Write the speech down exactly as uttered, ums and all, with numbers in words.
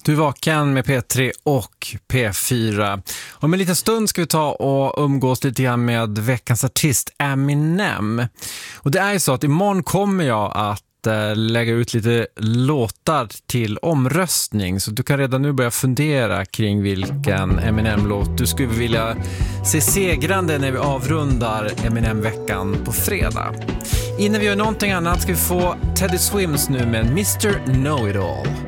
Du är vaken med P tre och P fyra. Om en liten stund ska vi ta och umgås lite grann med veckans artist Eminem. Och det är ju så att imorgon kommer jag att äh, lägga ut lite låtar till omröstning. Så du kan redan nu börja fundera kring vilken Eminem-låt du skulle vilja se segrande när vi avrundar Eminem-veckan på fredag. Innan vi gör någonting annat ska vi få Teddy Swims nu med mister Know-It-All.